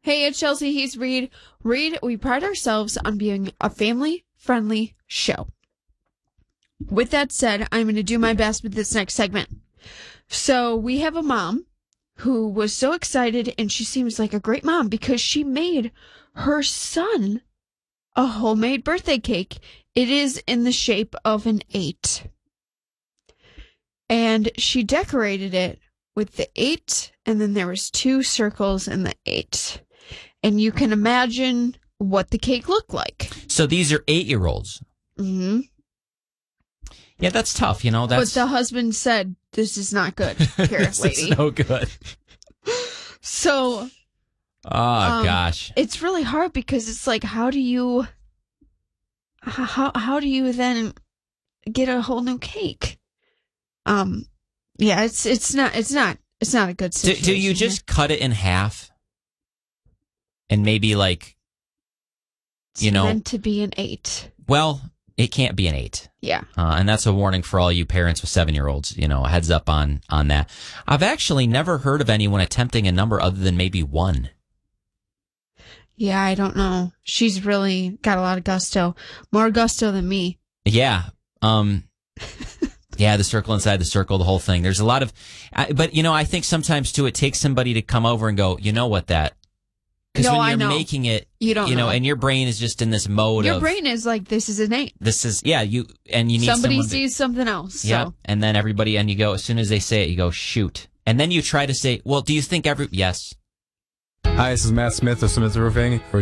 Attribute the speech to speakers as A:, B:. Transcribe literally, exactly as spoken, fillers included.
A: Hey, it's Chelsea. He's Reed. Reed, we pride ourselves on being a family-friendly show. With that said, I'm going to do my best with this next segment. So we have a mom who was so excited, and she seems like a great mom because she made her son a homemade birthday cake. It is in the shape of an eight. And she decorated it with the eight, and then there was two circles in the eight. And you can imagine what the cake looked like.
B: So these are eight-year-olds.
A: Mm-hmm.
B: Yeah, that's tough, you know. That's...
A: But the husband said, this is not good, here,
B: this
A: lady.
B: is no good.
A: So...
B: Oh, um, gosh.
A: It's really hard because it's like, how do you... How, how do you then get a whole new cake? Um, yeah, it's it's not it's not it's not a good situation.
B: Do, do you just cut it in half, and maybe like, you
A: it's
B: know,
A: meant to be an eight?
B: Well, it can't be an eight.
A: Yeah,
B: uh, and that's a warning for all you parents with seven-year-olds. You know, a heads up on on that. I've actually never heard of anyone attempting a number other than maybe one.
A: Yeah, I don't know. She's really got a lot of gusto, more gusto than me.
B: Yeah. Um. Yeah, the circle inside the circle, the whole thing. There's a lot of, I, but you know, I think sometimes too, it takes somebody to come over and go, you know what, that, because
A: no,
B: when
A: I
B: you're
A: know.
B: making it,
A: you don't,
B: you know,
A: know,
B: and your brain is just in this mode
A: your
B: of.
A: Your brain is like, this is an eight.
B: This is, yeah, you, and you need
A: somebody
B: someone
A: sees
B: to,
A: something else.
B: Yeah,
A: so.
B: And then everybody, and you go, as soon as they say it, you go, shoot. And then you try to say, well, do you think every, yes.
C: Hi, this is Matt Smith of Smith Roofing. For